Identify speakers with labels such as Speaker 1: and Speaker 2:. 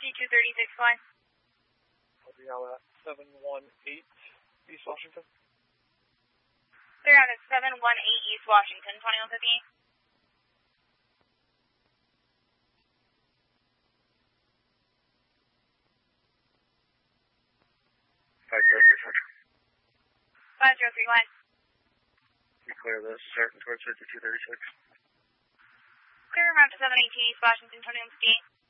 Speaker 1: 5236 line.
Speaker 2: I'll be out at 718 East Washington.
Speaker 1: Clear out at 718 East Washington, 2158.
Speaker 2: Five
Speaker 1: 503 line.
Speaker 2: You clear this, starting towards 5236.
Speaker 1: Clear around to 718 East Washington, 2158.